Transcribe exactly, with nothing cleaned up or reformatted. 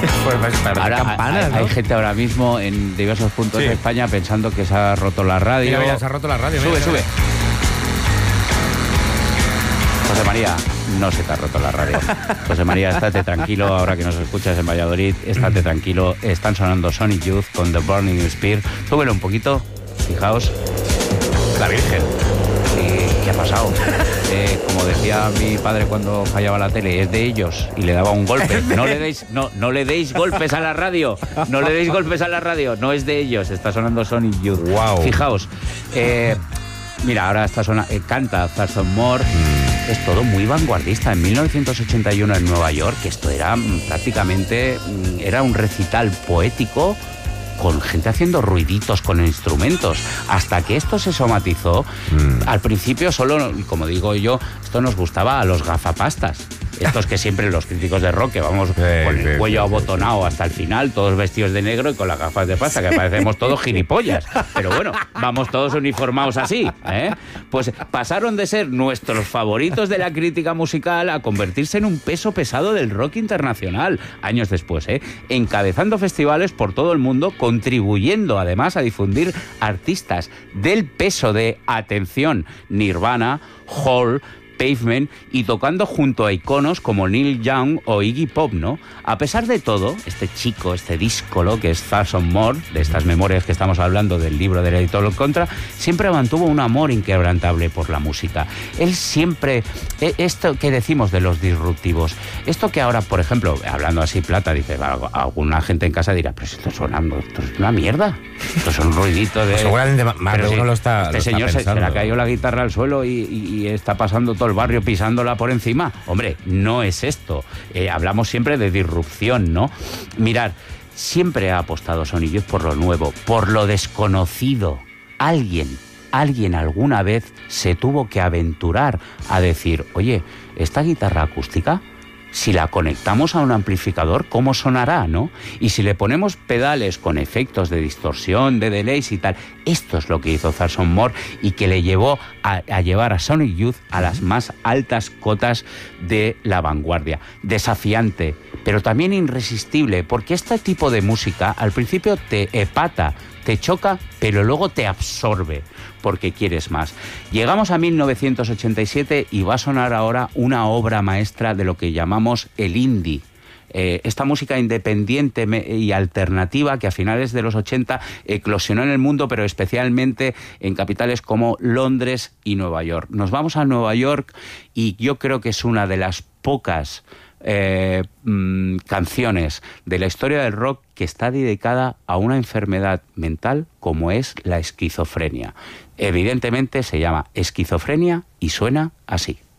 Pues para ahora, campanas, hay, ¿no? hay gente ahora mismo en diversos puntos Sí. de España pensando que se ha roto la radio. Mira, mira, se ha roto la radio. Sube, mira, sube. mira. José María, no se te ha roto la radio. José María, estate tranquilo, ahora que nos escuchas en Valladolid, estate tranquilo. Están sonando Sonic Youth con The Burning Spear. Súbelo un poquito, fijaos. La Virgen. Eh, ¿Qué ha pasado? Eh, como decía mi padre cuando fallaba la tele, es de ellos y le daba un golpe. No le deis, no, no le deis golpes a la radio. No le deis golpes a la radio. No es de ellos. Está sonando Sonic Youth. Wow. Fijaos. Eh, mira, ahora está sonando. Eh, canta Thurston Moore. Mm. Es todo muy vanguardista. En mil novecientos ochenta y uno en Nueva York, esto era mm, prácticamente mm, era un recital poético con gente haciendo ruiditos con instrumentos, hasta que esto se somatizó. Mm. Al principio solo, como digo yo, esto nos gustaba a los gafapastas. Estos que siempre los críticos de rock, que vamos sí, con el sí, cuello sí, abotonado sí. hasta el final, todos vestidos de negro y con las gafas de pasta, que parecemos todos gilipollas. Pero bueno, vamos todos uniformados así, ¿eh? Pues pasaron de ser nuestros favoritos de la crítica musical a convertirse en un peso pesado del rock internacional, años después, ¿eh? Encabezando festivales por todo el mundo, contribuyendo además a difundir artistas del peso de, atención, Nirvana, Hall, Pavement, y tocando junto a iconos como Neil Young o Iggy Pop, ¿no? A pesar de todo, este chico, este díscolo, que es Thurston Moore, de estas memorias que estamos hablando del libro del editor Contra, siempre mantuvo un amor inquebrantable por la música. Él siempre, esto que decimos de los disruptivos, esto que ahora, por ejemplo, hablando así plata, dice, alguna gente en casa dirá, pero esto suena, esto es una mierda, esto son ruiditos de... Pues seguramente más de uno lo está Este lo señor está se, se le ha caído la guitarra al suelo y, y, y está pasando todo el barrio pisándola por encima. Hombre, no es esto. Eh, hablamos siempre de disrupción, ¿no? Mirad, siempre ha apostado Sonic Youth por lo nuevo, por lo desconocido. Alguien, alguien alguna vez se tuvo que aventurar a decir, oye, esta guitarra acústica, si la conectamos a un amplificador, ¿cómo sonará, no? Y si le ponemos pedales con efectos de distorsión, de delays y tal, esto es lo que hizo Thurston Moore y que le llevó a, a llevar a Sonic Youth a las más altas cotas de la vanguardia. Desafiante, pero también irresistible, porque este tipo de música al principio te epata, te choca, pero luego te absorbe, porque quieres más. Llegamos a mil novecientos ochenta y siete y va a sonar ahora una obra maestra de lo que llamamos el indie. Eh, esta música independiente y alternativa que a finales de los ochenta eclosionó en el mundo, pero especialmente en capitales como Londres y Nueva York. Nos vamos a Nueva York y yo creo que es una de las pocas Eh, mmm, canciones de la historia del rock que está dedicada a una enfermedad mental como es la esquizofrenia. Evidentemente se llama esquizofrenia y suena así.